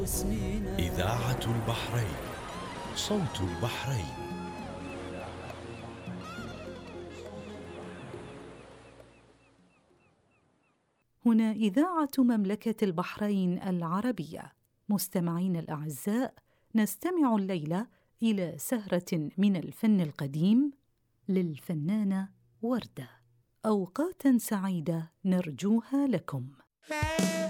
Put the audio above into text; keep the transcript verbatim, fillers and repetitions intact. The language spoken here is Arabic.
إذاعة البحرين، صوت البحرين. هنا إذاعة مملكة البحرين العربية. مستمعين الأعزاء، نستمع الليلة إلى سهرة من الفن القديم للفنانة وردة. أوقاتاً سعيدة نرجوها لكم.